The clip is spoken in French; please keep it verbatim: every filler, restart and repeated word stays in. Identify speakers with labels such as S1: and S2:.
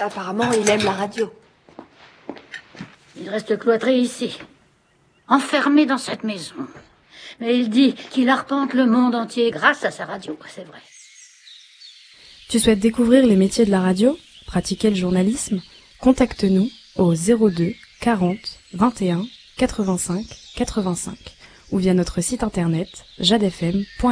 S1: Apparemment, il aime la radio.
S2: Il reste cloîtré ici, enfermé dans cette maison. Mais il dit qu'il arpente le monde entier grâce à sa radio, c'est vrai.
S3: Tu souhaites découvrir les métiers de la radio, pratiquer le journalisme? Contacte-nous au zéro deux quarante vingt et un quatre-vingt-cinq quatre-vingt-cinq ou via notre site internet jadefm point f r.